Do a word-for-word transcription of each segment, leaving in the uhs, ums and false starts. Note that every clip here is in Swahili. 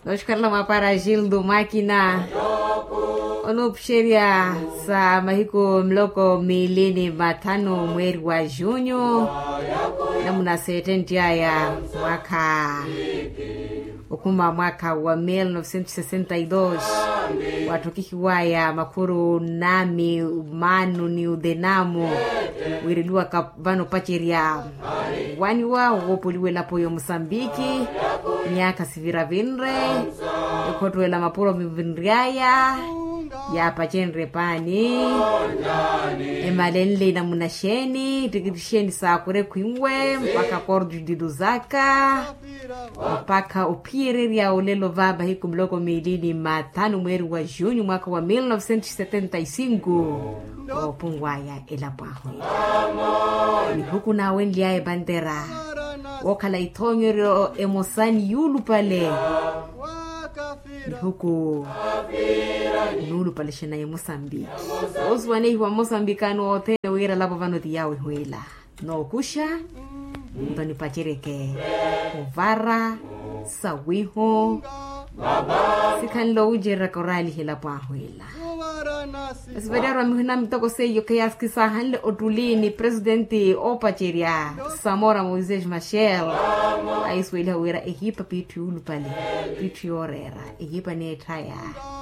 Nós falamos para Gildo Máquina. Onopsheria sa mahiko mloko milini matano mweri wa junyo. Na muna setentia ya mwaka ukuma mwaka wa mil novecentos e sessenta e dois. Watukikiwa ya makuru nami manu ni udenamo wirilua kapano pachiria waniwa wopoliwe lapo yo Mosambiki miaka sivira vinre ekotuela mapuro vinriaya ya pachenre pani emalenle na munasheni tigirisheni saa kure kuimwe mpaka kordu diduzaka mpaka upiriri ya ulelo vaba hiku mloko milini matano mweri wa junyo mwaka wa mil novecentos e setenta e cinco opungwaya elapaho ni huku na wenli ya bandera wakala itonyero emosani yulu pale ni huku nulu pale shena ya Mosambiki oswane hiwa Mosambikano otene wira labo vano diyawe huela no kusha ndoni pachireke ovara sawiho sikanlo ujera korali hela pahuela esvedero mihna mtoko seyo kayaski sahanle otulini presidenti opacheria Samora Moises Machel aiswela wira ehipa pitulu pale pitiorera ehipa ne taya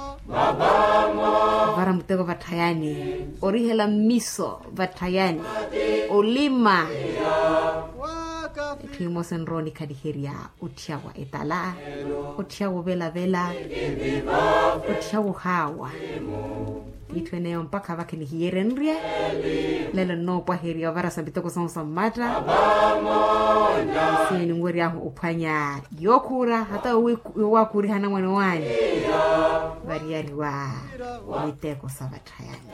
vara mtoko vatayani orihela miso vatayani olima Timos and Roni Kadihiria utiawa etala utiawa vela vela utiawa hawa itweneo mpaka vake ni hierenria lelo no pa hiria vara sabitoko sonsa mata sini ngori ya upanya yokura hata wakuri hana mwana wani variari wa miteko sabatayani